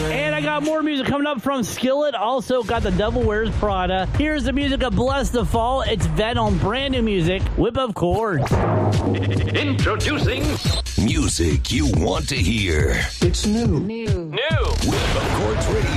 And I got more music coming up from Skillet. Also got The Devil Wears Prada. Here's the music of Bless the Fall. It's Venom, brand new music. Whip of Chords. Introducing music you want to hear. It's new. Whip of Chords Radio.